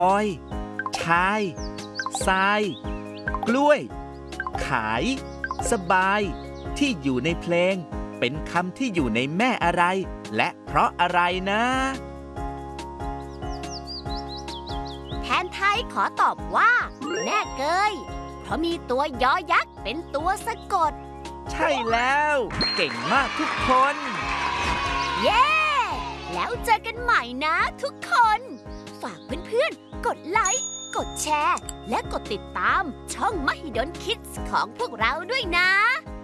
ออยชายทรายกล้วยขายสบายที่อยู่ในเพลงเป็นคำที่อยู่ในแม่อะไรและเพราะอะไรนะแทนไทยขอตอบว่าแม่เกยเพราะมีตัวยอยักษ์เป็นตัวสะกดใช่แล้วเก่งมากทุกคนเย้แล้วเจอกันใหม่นะทุกคนฝากเพื่อนๆกดไลค์กดแชร์และกดติดตามช่อง Mahidol Kids ของพวกเราด้วยนะ